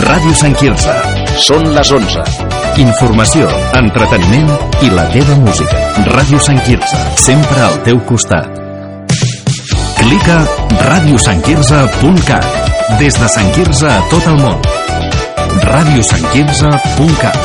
Ràdio Sant Quirze. Són les 11. Informació, entreteniment i la teva música. Ràdio Sant Quirze, sempre al teu costat. Clica radiosantquirze.cat. Des de Sant Quirze a tot el món. radiosantquirze.cat.